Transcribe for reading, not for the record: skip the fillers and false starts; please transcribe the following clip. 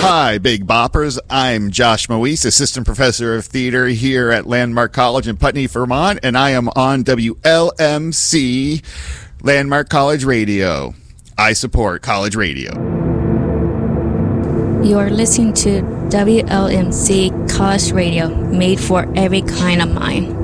Hi, Big Boppers. I'm Josh Moise, Assistant Professor of Theater here at Landmark College in Putney, Vermont, and I am on WLMC, Landmark College Radio. I support college radio. You are listening to WLMC College Radio, made for every kind of mind.